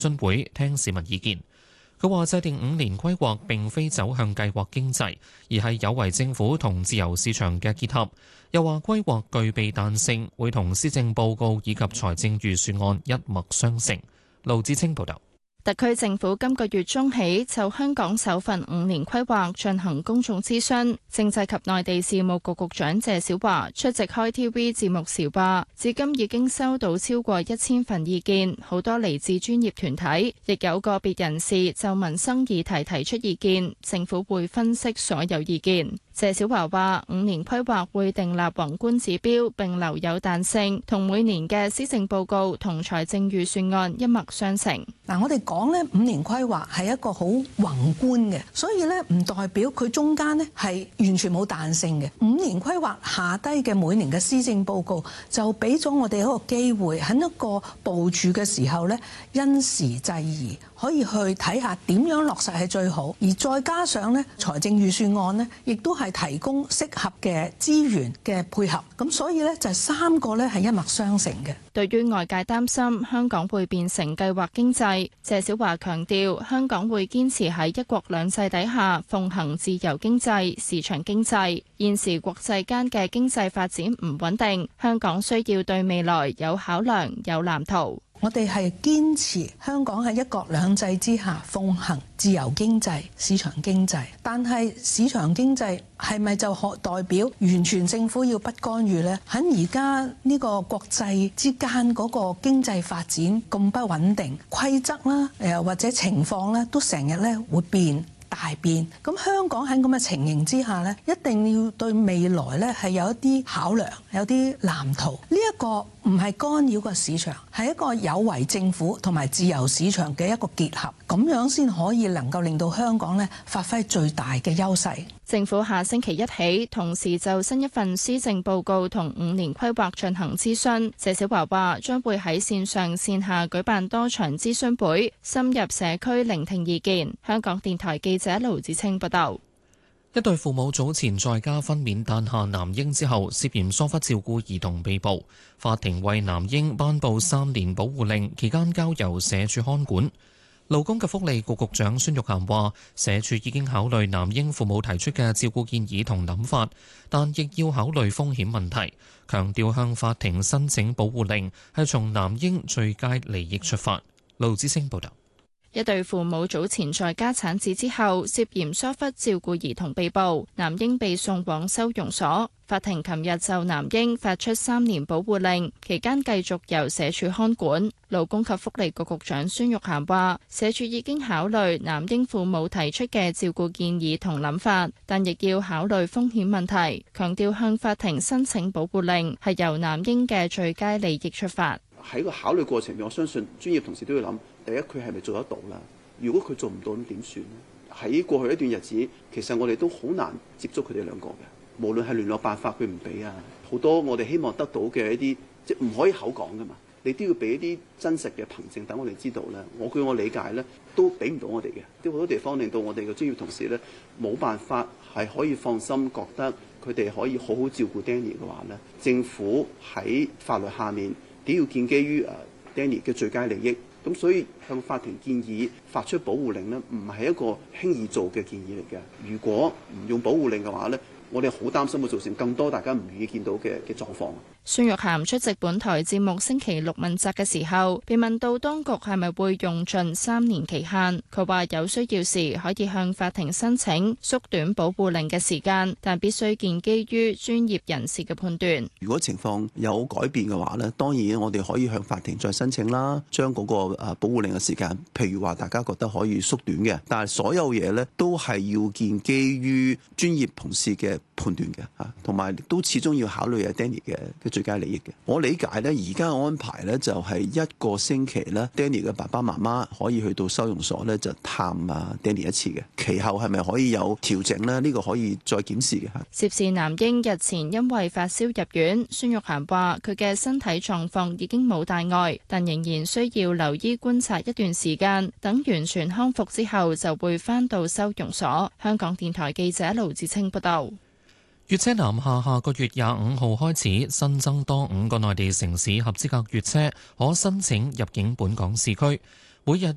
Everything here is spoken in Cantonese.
諮詢會聽市民意見。佢話制定5年規劃並非走向計劃經濟，而係有為政府同自由市場嘅結合。又話規劃具備彈性，會同施政報告以及財政預算案一脈相承。盧志清報導。 特區政府今個月中起就香港首份5年規劃進行公眾諮詢，政制及內地事務局局長謝小華出席開 TV 節目時話，至今已經收到超過1000份意見，好多嚟自專業團體，亦有個別人士就民生議題提出意見，政府會分析所有意見。謝小華話：5年規劃會訂立宏觀指標，並留有彈性，同每年嘅施政報告同財政預算案一脈相承。 我哋講咧5年規劃係一個好宏觀嘅，所以咧唔代表佢中間咧係完全冇彈性嘅。5年規劃下低嘅每年嘅施政報告就俾咗我哋一個機會，喺一個部署嘅時候咧，因時制宜，可以去睇下點樣落實係最好，而再加上咧財政預算案咧，亦都係提供適合嘅資源嘅配合，咁所以咧就3個咧係一脈相承嘅。 對於外界擔心香港會變成計劃經濟，謝小華強調香港會堅持喺一國兩制底下奉行自由經濟、市場經濟。現時國際間嘅經濟發展唔穩定，香港需要對未來有考量、有藍圖。 我哋係堅持香港喺一國兩制之下奉行自由經濟、市場經濟，但係市場經濟係咪就代表完全政府要不干預呢？喺而家呢個國際之間嗰個經濟發展咁不穩定，規則啦，或者情況咧，都成日咧會變。大變，咁香港喺咁嘅情形之下呢，一定要對未來呢係有一啲考量，有啲藍圖。呢一個唔係干擾個市場，係一個有為政府同埋自由市場嘅一個結合，咁樣先可以能夠令到香港呢發揮最大嘅優勢。 政府下星期一起，同時就新一份施政報告同5年規劃進行諮詢。謝小華話將會喺線上線下舉辦多場諮詢會，深入社區聆聽意見。香港電台記者盧子清報道。 一對父母早前在家分娩誕下男嬰之後，涉嫌疏忽照顧兒童被捕，法庭為男嬰頒布3年保護令，期間交由社署看管。勞工及福利局局長孫玉菡話，社署已經考慮男嬰父母提出嘅照顧建議同諗法，但亦要考慮風險問題，強調向法庭申請保護令係從男嬰最佳利益出發。盧志星報道。 一對父母早前在家產子之後，涉嫌疏忽照顧兒童被捕，男嬰被送往收容所。法庭琴日就男嬰發出3年保護令，期間繼續由社署看管。勞工及福利局局長孫玉菡話，社署已經考慮男嬰父母提出嘅照顧建議同諗法，但亦要考慮風險問題，強調向法庭申請保護令係由男嬰嘅最佳利益出發。 喺個考慮過程入面，我相信專業同事都要諗，第一佢係咪做得到啦？如果佢做唔到，咁點算呢？喺過去一段日子，其實我哋都好難接觸佢哋兩個嘅，無論係聯絡辦法佢唔俾啊，好多我哋希望得到嘅一啲，即係唔可以口講噶嘛，你都要俾一啲真實嘅憑證等我哋知道咧。據我理解咧，都俾唔到我哋嘅，啲好多地方令到我哋嘅專業同事咧冇辦法係可以放心覺得佢哋可以好好照顧 Danny 嘅話咧，政府喺法律下面都要建基於Danny 嘅最佳利益。咁所以向法庭建議發出保護令呢，唔係一個輕易做嘅建議嚟嘅。如果唔用保護令嘅話呢，我哋好擔心會造成更多大家唔願意見到嘅狀況。 孫玉菡出席本台節目星期六問責嘅時候，被問到當局係咪會用盡3年期限，佢話有需要時可以向法庭申請縮短保護令嘅時間，但必須建基於專業人士嘅判斷。 如果情況有改變嘅話呢，當然我哋可以向法庭再申請啦，將嗰個保護令嘅時間，譬如話大家覺得可以縮短嘅，但係所有嘢呢都係要建基於專業同事嘅判斷嘅嚇，同埋都始終要考慮阿 Danny 嘅最佳利益嘅。我理解咧，而家嘅安排咧就係1個星期咧 ，Danny 嘅爸爸媽媽可以去到收容所咧就探啊 Danny 一次嘅。其後係咪可以有調整咧？呢個可以再檢視嘅嚇。 涉事男嬰日前因為發燒入院，孫玉菡話佢嘅身體狀況已經冇大礙，但仍然需要留醫觀察一段時間，等完全康復之後就會返到收容所。香港電台記者盧志清報道。 粵車南下個月25號開始新增多5個內地城市合資格粵車可申請入境本港市區，每日